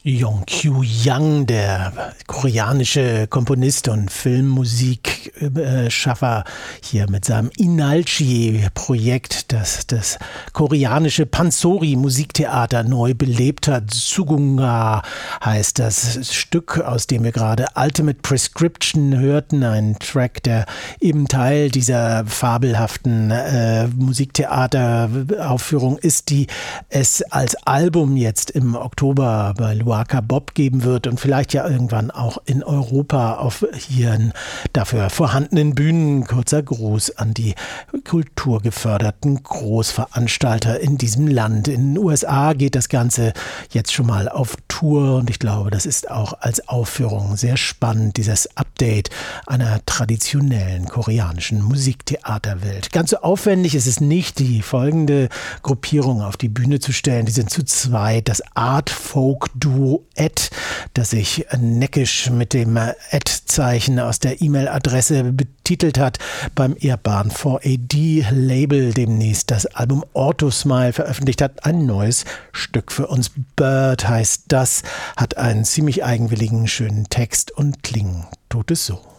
Yong Kyu-Yang, der koreanische Komponist und Filmmusikschaffer, hier mit seinem Inalchi-Projekt, das das koreanische Pansori-Musiktheater neu belebt hat. Sugunga heißt das Stück, aus dem wir gerade Ultimate Prescription hörten, ein Track, der eben Teil dieser fabelhaften Musiktheateraufführung ist, die es als Album jetzt im Oktober bei Luaka Bob geben wird und vielleicht ja irgendwann auch in Europa auf ihren dafür vorhandenen Bühnen. Kurzer Gruß an die kulturgeförderten Großveranstalter in diesem Land. In den USA geht das Ganze jetzt schon mal auf Tour und ich glaube, das ist auch als Aufführung sehr spannend, dieses Update einer traditionellen koreanischen Musiktheaterwelt. Ganz so aufwendig ist es nicht, die folgende Gruppierung auf die Bühne zu stellen. Die sind zu zweit, das Art-Folk-Duo Ed, das sich neckisch mit dem Ad-Zeichen aus der E-Mail-Adresse betitelt hat, beim ehrbaren 4AD-Label demnächst das Album Orthosmile veröffentlicht hat. Ein neues Stück für uns. Bird heißt das, hat einen ziemlich eigenwilligen, schönen Text und klingen tut es so.